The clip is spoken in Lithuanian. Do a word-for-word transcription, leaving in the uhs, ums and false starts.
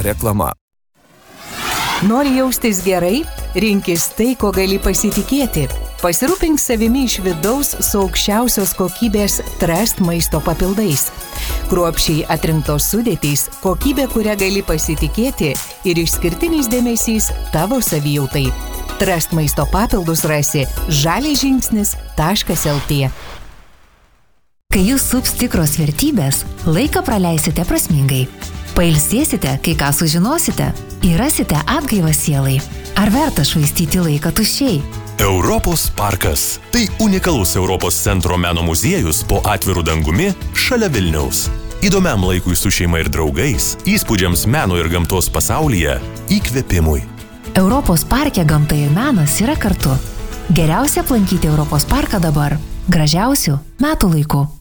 reklama. Nori jaustis gerai? Rinkis tai, ko gali pasitikėti. Pasirūpink savimi iš vidaus su aukščiausios kokybės Trust maisto papildais. Kruopščiai atrinktos sudėtys, kokybė, kurią gali pasitikėti ir išskirtinis dėmesys tavo savijautai. Trust maisto papildus rasi žaliažingsnis taškas lt. Kai jūs sups tikros vertybės, laiką praleisite prasmingai. Pailsėsite, kai ką sužinosite, įrasite atgaivą sielai. Ar verta švaistyti laiką tuščiai? Europos parkas. Tai unikalus Europos centro meno muziejus po atviru dangumi šalia Vilniaus. Įdomiam laikui su šeima ir draugais, įspūdžiams meno ir gamtos pasaulyje, įkvėpimui. Europos parke gamta ir menas yra kartu. Geriausia aplankyti Europos parką dabar, gražiausių metų laiku.